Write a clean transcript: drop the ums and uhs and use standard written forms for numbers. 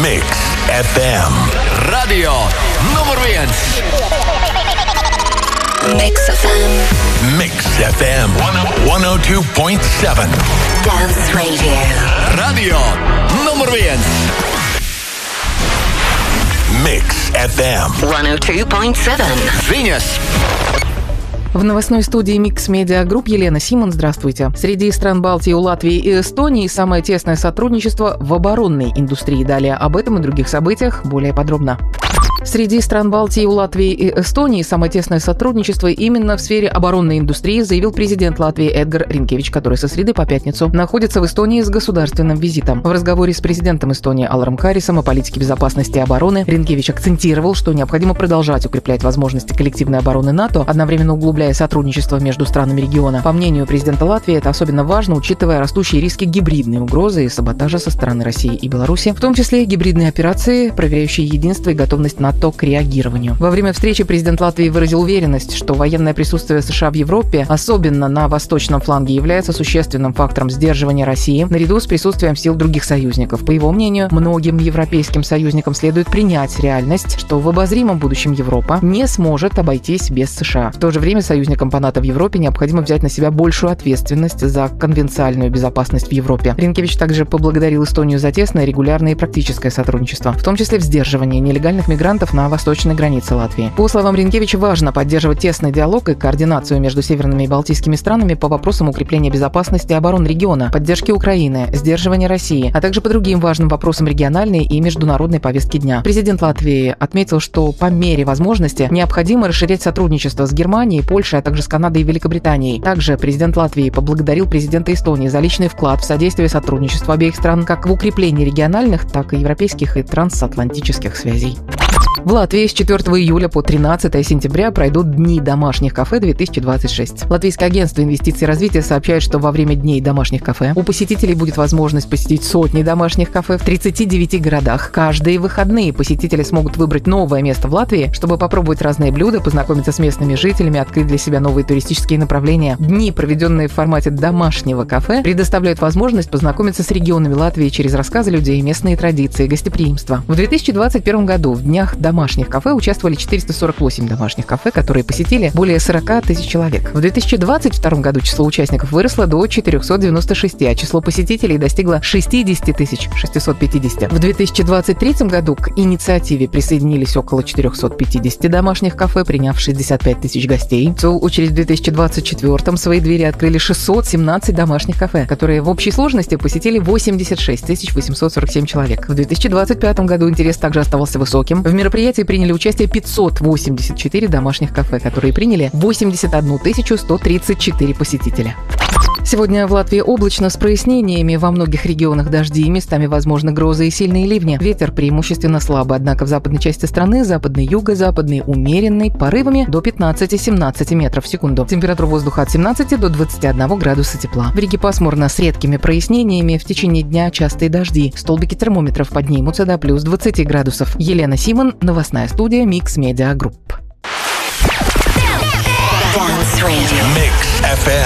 Mix FM. Radio nummer 1. Mix FM. Mix FM 102.7. Dance Radio. Radio nummer 1. Mix FM 102.7. Viņas. В новостной студии Mix Media Group Елена Симон. Здравствуйте. Среди стран Балтии у Латвии и Эстонии самое тесное сотрудничество в оборонной индустрии. Далее об этом и других событиях более подробно. Среди стран Балтии у Латвии и Эстонии самое тесное сотрудничество именно в сфере оборонной индустрии, заявил президент Латвии Эдгар Ринкевич, который со среды по пятницу находится в Эстонии с государственным визитом. В разговоре с президентом Эстонии Аларом Карисом о политике безопасности и обороны Ринкевич акцентировал, что необходимо продолжать укреплять возможности коллективной обороны НАТО, одновременно углубляя сотрудничество между странами региона. По мнению президента Латвии, это особенно важно, учитывая растущие риски гибридной угрозы и саботажа со стороны России и Беларуси, в том числе гибридные операции, проверяющие единство и готовность НАТО к реагированию. Во время встречи президент Латвии выразил уверенность, что военное присутствие США в Европе, особенно на восточном фланге, является существенным фактором сдерживания России, наряду с присутствием сил других союзников. По его мнению, многим европейским союзникам следует принять реальность, что в обозримом будущем Европа не сможет обойтись без США. В то же время союзникам по НАТО в Европе необходимо взять на себя большую ответственность за конвенциальную безопасность в Европе. Ринкевич также поблагодарил Эстонию за тесное, регулярное и практическое сотрудничество, в том числе в сдерживании нелегальных мигрантов на восточной границе Латвии. По словам Ринкевича, важно поддерживать тесный диалог и координацию между северными и балтийскими странами по вопросам укрепления безопасности и обороны региона, поддержки Украины, сдерживания России, а также по другим важным вопросам региональной и международной повестки дня. Президент Латвии отметил, что по мере возможности необходимо расширять сотрудничество с Германией, Польшей, а также с Канадой и Великобританией. Также президент Латвии поблагодарил президента Эстонии за личный вклад в содействие сотрудничеству обеих стран как в укреплении региональных, так и европейских и трансатлантических связей. В Латвии с 4 июля по 13 сентября пройдут Дни домашних кафе 2026. Латвийское агентство инвестиций и развития сообщает, что во время Дней домашних кафе у посетителей будет возможность посетить сотни домашних кафе в 39 городах. Каждые выходные посетители смогут выбрать новое место в Латвии, чтобы попробовать разные блюда, познакомиться с местными жителями, открыть для себя новые туристические направления. Дни, проведенные в формате домашнего кафе, предоставляют возможность познакомиться с регионами Латвии через рассказы людей, местные традиции, гостеприимство. В 2021 году в Днях домашних кафе участвовали 448 домашних кафе, которые посетили более 40 тысяч человек. В 2022 году число участников выросло до 496, а число посетителей достигло 60 650. В 2023 году к инициативе присоединились около 450 домашних кафе, приняв 65 тысяч гостей. В свою очередь в 2024 свои двери открыли 617 домашних кафе, которые в общей сложности посетили 86 847 человек. В 2025 году интерес также оставался высоким. В мероприятии приняли участие 584 домашних кафе, которые приняли 81 134 посетителя. Сегодня в Латвии облачно с прояснениями, во многих регионах дожди, местами возможны грозы и сильные ливни. Ветер преимущественно слабый, однако в западной части страны, западный, юго-западный, умеренный, порывами до 15-17 метров в секунду. Температура воздуха от 17 до 21 градуса тепла. В Риге пасмурно с редкими прояснениями, в течение дня частые дожди. Столбики термометров поднимутся до плюс 20 градусов. Елена Симон, новостная студия Mix Media Group. Mix FM.